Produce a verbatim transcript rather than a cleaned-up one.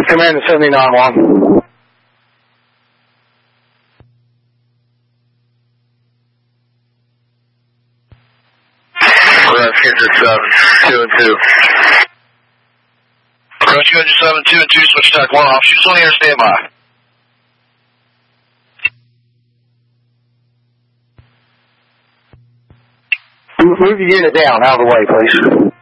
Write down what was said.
Command seventy-nine one. Roger, seven, two and two. Roger, seven, two and two, switch attack one off. She's on air, standby. Move your unit down, out of the way, please.